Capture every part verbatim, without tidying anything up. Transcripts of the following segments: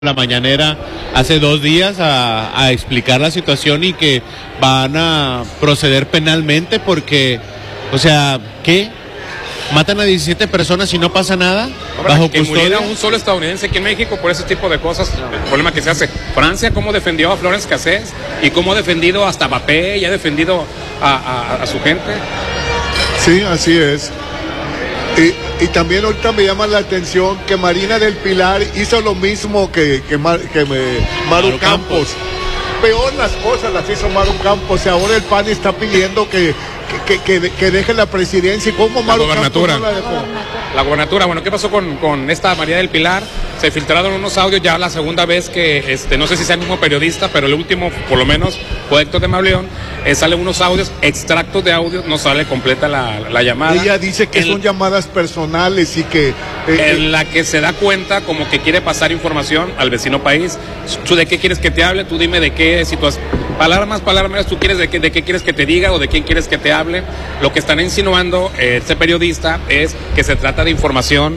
la mañanera hace dos días a, a explicar la situación y que van a proceder penalmente porque, o sea, ¿qué? ¿Matan a diecisiete personas y no pasa nada? Ahora, ¿Bajo que custodia? muriera un solo estadounidense aquí en México por ese tipo de cosas, el problema que se hace. Francia, cómo defendió a Florence Cassés y cómo ha defendido hasta Mbappé y ha defendido a, a, a su gente. Sí, así es. Y, y también ahorita me llama la atención que Marina del Pilar hizo lo mismo que, que, Mar, que me, Maru, Maru Campos. Campos. Peor las cosas las hizo Maru Campos y ahora el P A N está pidiendo que, que, que, que deje la presidencia. ¿Y cómo Maru Campos no la dejó? La gobernatura. Bueno, ¿qué pasó con, con esta María del Pilar? Se filtraron unos audios ya la segunda vez que, este, no sé si sea el mismo periodista, pero el último, por lo menos, fue Héctor de Mauleón. Eh, salen unos audios, extractos de audios, no sale completa la, la llamada. Ella dice que en, son llamadas personales y que... Eh, en la que se da cuenta como que quiere pasar información al vecino país. ¿Tú de qué quieres que te hable? Tú dime de qué situación. Palabras más, palabras menos, tú quieres de qué, de qué quieres que te diga o de quién quieres que te hable. Lo que están insinuando eh, este periodista es que se trata de información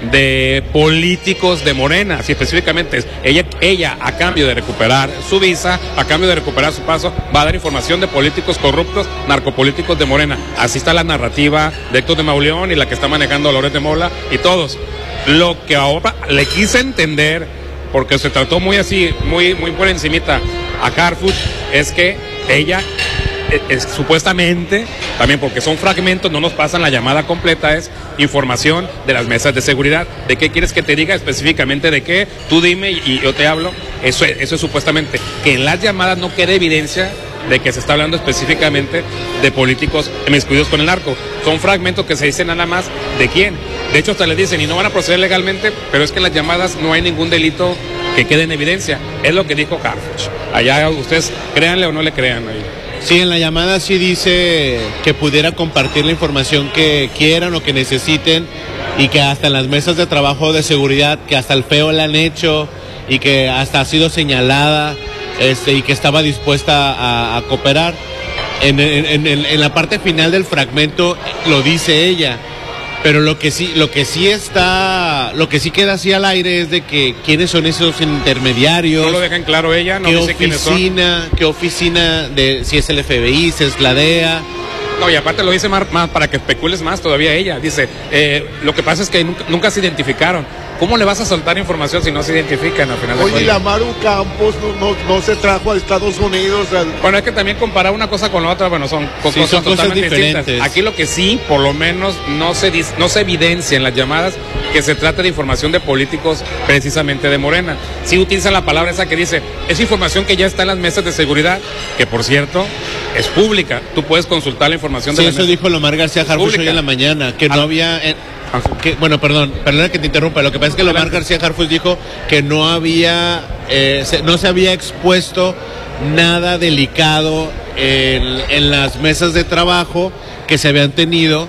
de políticos de Morena, así específicamente es ella, ella a cambio de recuperar su visa, a cambio de recuperar su paso, va a dar información de políticos corruptos, narcopolíticos de Morena. Así está la narrativa de Héctor de Mauleón y la que está manejando Loret de Mola y todos. Lo que ahora le quise entender, porque se trató muy así, muy, muy por encimita a Harfuch, es que ella es, es, supuestamente, también porque son fragmentos, no nos pasan la llamada completa, es información de las mesas de seguridad. ¿De qué quieres que te diga específicamente de qué? Tú dime y, y yo te hablo. Eso es, eso es supuestamente. Que en las llamadas no quede evidencia de que se está hablando específicamente de políticos inmiscuidos con el narco. Son fragmentos que se dicen nada más de quién. De hecho, hasta le dicen, y no van a proceder legalmente, pero es que en las llamadas no hay ningún delito que quede en evidencia. Es lo que dijo Harfuch. Allá ustedes créanle o no le crean ahí. Sí, en la llamada sí dice que pudiera compartir la información que quieran o que necesiten y que hasta en las mesas de trabajo de seguridad, que hasta el feo le han hecho y que hasta ha sido señalada este, y que estaba dispuesta a, a cooperar. En, en, en, en la parte final del fragmento lo dice ella. Pero lo que sí, lo que sí está, lo que sí queda así al aire es de que quiénes son esos intermediarios. No lo dejan claro ella, no qué dice quiénes son. Oficina, qué oficina de, si es el F B I, si es la D E A. No, y aparte lo dice más, más para que especules más todavía ella. Dice, eh, lo que pasa es que nunca, nunca se identificaron. ¿Cómo le vas a soltar información si no se identifican al final de cuentas? Oye, la Maru Campos no, no, no se trajo a Estados Unidos. Al... Bueno, es que también comparar una cosa con la otra, bueno, son, sí, cosas, son totalmente cosas diferentes. Distintas. Aquí lo que sí, por lo menos, no se, no se evidencia en las llamadas que se trata de información de políticos precisamente de Morena. Sí utilizan la palabra esa que dice, es información que ya está en las mesas de seguridad, que por cierto, es pública. Tú puedes consultar la información sí, de la eso dijo Lomar García Harfuch hoy en la mañana, que no había... Eh... Que, bueno, perdón, perdona que te interrumpa. Lo que pasa es que Lomar García Harfuch dijo que no había, eh, se, no se había expuesto nada delicado en, en las mesas de trabajo que se habían tenido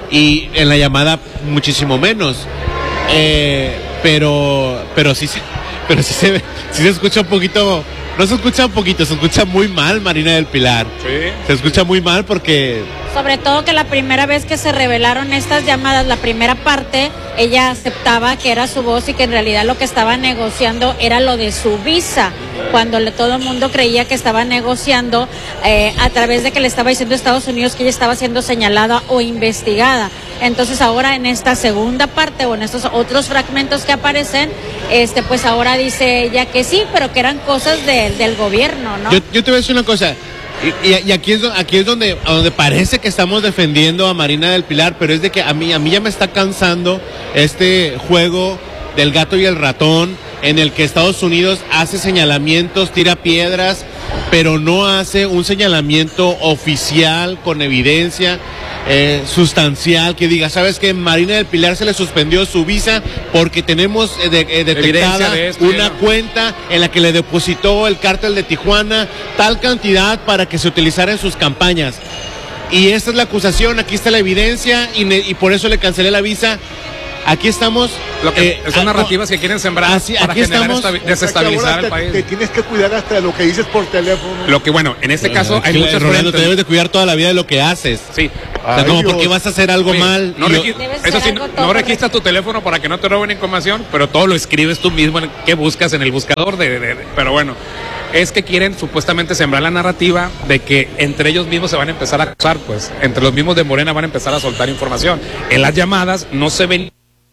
y en la llamada muchísimo menos. Eh, pero, pero sí, pero sí se, sí se escucha un poquito. No se escucha un poquito, se escucha muy mal Marina del Pilar. Sí. Se escucha muy mal porque... Sobre todo que la primera vez que se revelaron estas llamadas, la primera parte, ella aceptaba que era su voz y que en realidad lo que estaba negociando era lo de su visa, cuando le, todo el mundo creía que estaba negociando eh, a través de que le estaba diciendo a Estados Unidos que ella estaba siendo señalada o investigada. Entonces ahora en esta segunda parte o en estos otros fragmentos que aparecen, este pues ahora dice ella que sí, pero que eran cosas de, del gobierno, ¿no? Yo, yo te voy a decir una cosa, y, y, y aquí es, aquí es donde, donde parece que estamos defendiendo a Marina del Pilar, pero es de que a mí, a mí ya me está cansando este juego del gato y el ratón, en el que Estados Unidos hace señalamientos, tira piedras, pero no hace un señalamiento oficial con evidencia eh, sustancial que diga, ¿sabes qué? Marina del Pilar se le suspendió su visa porque tenemos eh, de, eh, detectada de esto, una ¿no? cuenta en la que le depositó el cártel de Tijuana tal cantidad para que se utilizara en sus campañas. Y esta es la acusación, aquí está la evidencia y, ne- y por eso le cancelé la visa. Aquí estamos. Lo que, eh, son ah, narrativas no, que quieren sembrar así, para aquí generar estamos, esta, desestabilizar te, el país. Te tienes que cuidar hasta de lo que dices por teléfono. Lo que bueno, en este Pero, caso hay que, muchas Rolando, frentes. te debes de cuidar toda la vida de lo que haces. Sí, O sea, como porque vas a hacer algo Oye, mal. No yo, regis- eso sí, no, no registras tu teléfono para que no te roben información, pero todo lo escribes tú mismo en qué buscas en el buscador. De, de, de, pero bueno, es que quieren supuestamente sembrar la narrativa de que entre ellos mismos se van a empezar a acusar, pues. Entre los mismos de Morena van a empezar a soltar información. En las llamadas no se ven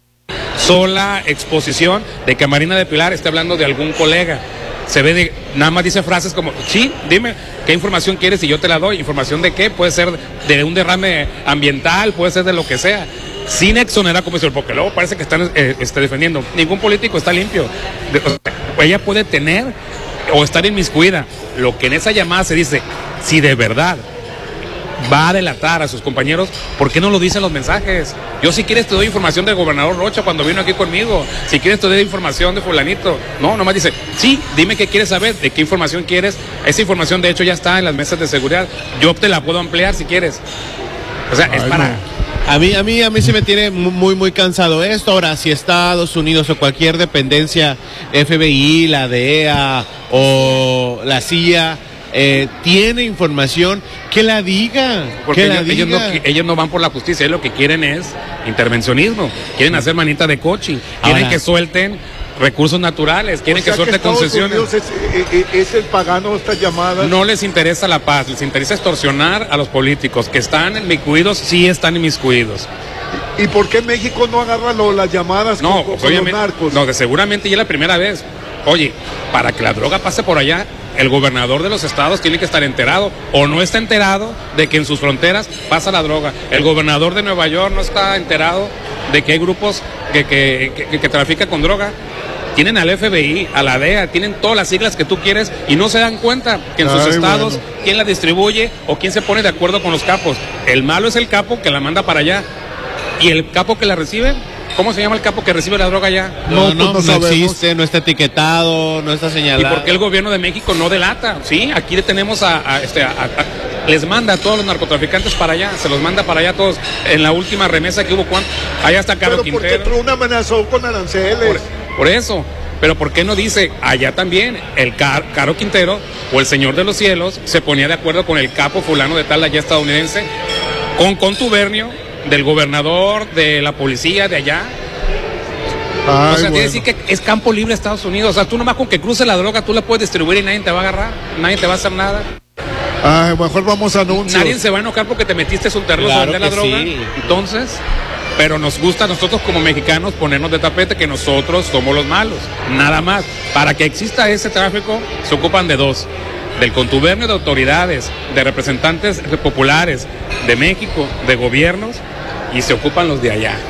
sola exposición de que Marina del Pilar esté hablando de algún colega. Se ve de, nada más dice frases como, sí, dime, ¿qué información quieres y yo te la doy? ¿Información de qué? Puede ser de un derrame ambiental, puede ser de lo que sea. Sin exonerar como dice, porque luego parece que están eh, este, defendiendo. Ningún político está limpio. De, o sea, ella puede tener o estar inmiscuida. Lo que en esa llamada se dice, si de verdad va a delatar a sus compañeros, ¿por qué no lo dicen los mensajes? Yo si quieres te doy información del gobernador Rocha cuando vino aquí conmigo, si quieres te doy información de fulanito. No, nomás dice, sí, dime qué quieres saber, de qué información quieres. Esa información de hecho ya está en las mesas de seguridad, yo te la puedo ampliar si quieres. O sea, es Ay, para... no. A mí, a mí, a mí se me tiene muy, muy cansado esto. Ahora, si Estados Unidos o cualquier dependencia, F B I, la D E A o la C I A, eh, tiene información, que la diga. Porque que la ellos, ellos diga. no, ellos no van por la justicia, ellos lo que quieren es intervencionismo, quieren hacer manita de coaching, quieren Ahora, que suelten recursos naturales, quieren O sea que suelten Estados concesiones. Unidos es, es, es el pagano de estas llamadas. No les interesa la paz, les interesa extorsionar a los políticos que están inmiscuidos, sí están inmiscuidos. ¿Y por qué México no agarra lo- las llamadas No, con, con pues, los obviamente, narcos? no, de seguramente ya es la primera vez. Oye, para que la droga pase por allá, el gobernador de los estados tiene que estar enterado o no está enterado de que en sus fronteras pasa la droga. El gobernador de Nueva York no está enterado de que hay grupos que, que, que, que trafican con droga. Tienen al F B I, a la D E A, tienen todas las siglas que tú quieres y no se dan cuenta que en sus Ay, estados bueno. quién la distribuye o quién se pone de acuerdo con los capos. El malo es el capo que la manda para allá. ¿Y el capo que la recibe? ¿Cómo se llama el capo que recibe la droga allá? No, no, No, pues no, no sabemos. existe, no está etiquetado, no está ¿Y señalado. por qué el gobierno de México no delata? Sí, aquí le tenemos a, a, este, a- a- les manda a todos los narcotraficantes para allá, se los manda para allá a todos. En la última remesa que hubo, ¿cuánto? Allá está Caro Pero porque Quintero. Trump amenazó con aranceles. Por, por eso. Pero ¿por qué no dice allá también el Car- Caro Quintero o el Señor de los Cielos se ponía de acuerdo con el capo fulano de tal allá estadounidense con contubernio del gobernador, de la policía de allá? Ay, O sea, bueno. quiere decir que es campo libre Estados Unidos. O sea, tú nomás con que cruce la droga, tú la puedes distribuir y nadie te va a agarrar, nadie te va a hacer nada. Ay, mejor vamos a anuncios. Nadie se va a enojar porque te metiste un terreno Claro de la que droga. sí. Entonces, pero nos gusta a nosotros como mexicanos ponernos de tapete que nosotros somos los malos. Nada más. Para que exista ese tráfico, se ocupan de dos. Del contubernio de autoridades, de representantes populares de México, de gobiernos, y se ocupan los de allá.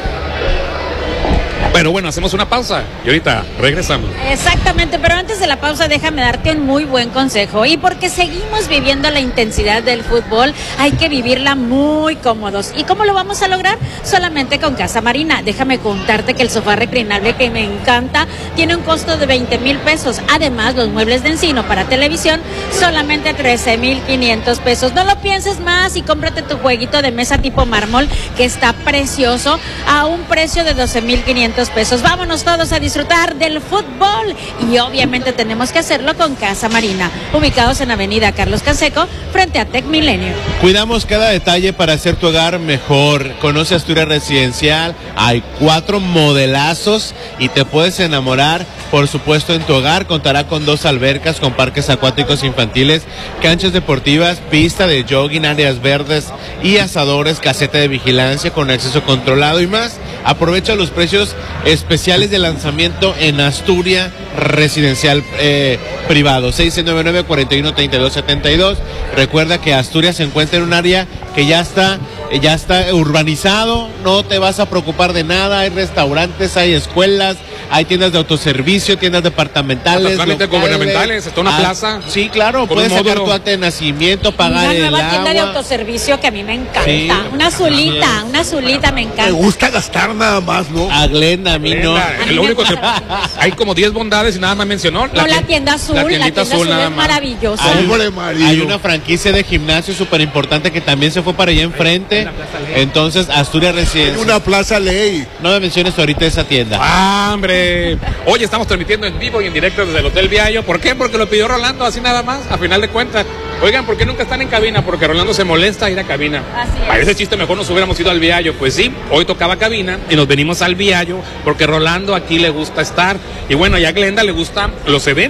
Pero bueno, hacemos una pausa y ahorita regresamos. Exactamente, pero antes de la pausa déjame darte un muy buen consejo. Y porque seguimos viviendo la intensidad del fútbol, hay que vivirla muy cómodos. ¿Y cómo lo vamos a lograr? Solamente con Casa Marina. Déjame contarte que el sofá reclinable que me encanta tiene un costo de veinte mil pesos. Además, los muebles de encino para televisión, solamente trece mil quinientos pesos. No lo pienses más y cómprate tu jueguito de mesa tipo mármol, que está precioso, a un precio de doce mil quinientos pesos. Vámonos todos a disfrutar del fútbol y obviamente tenemos que hacerlo con Casa Marina, ubicados en Avenida Carlos Canseco, frente a Tec Milenio. Cuidamos cada detalle para hacer tu hogar mejor. Conoce Asturias Residencial. Hay cuatro modelazos y te puedes enamorar. Por supuesto, en tu hogar contará con dos albercas, con parques acuáticos infantiles, canchas deportivas, pista de jogging, áreas verdes y asadores, caseta de vigilancia con acceso controlado y más. Aprovecha los precios especiales de lanzamiento en Asturias Residencial eh, Privado. seis nueve nueve, cuatro uno, tres dos siete dos. Recuerda que Asturias se encuentra en un área que ya está, ya está urbanizado, no te vas a preocupar de nada, hay restaurantes, hay escuelas, hay tiendas de autoservicio, tiendas departamentales, Hasta trámites locales. gubernamentales, está una Ah, plaza. Sí, claro, con puedes un sacar módulo. tu acta de nacimiento, pagar Una el nueva tienda de agua. autoservicio que a mí me encanta. Sí. Una azulita, una azulita me Me encanta. gusta gastar nada más, ¿no? A Glenda, a mí no. Glenda, A mí lo me único que gusta. hay como diez bondades y nada más mencionó. No, la tien- tienda azul, la tiendita tienda azul, nada es más. maravillosa. Hay, Hombre, un- marido. hay una franquicia de gimnasio súper importante que también se fue para allá enfrente. Entonces, Asturias Tiene Residencial. una plaza ley. No me menciones ahorita esa tienda. Ah, hombre, Este, hoy estamos transmitiendo en vivo y en directo desde el Hotel Viallo. ¿Por qué? Porque lo pidió Rolando, así nada más, a final de cuentas. Oigan, ¿por qué nunca están en cabina? Porque Rolando se molesta ir a cabina. Así es. Para ese chiste mejor nos hubiéramos ido al Viallo. Pues sí, hoy tocaba cabina y nos venimos al Viallo porque Rolando aquí le gusta estar. Y bueno, ya a Glenda le gustan los eventos.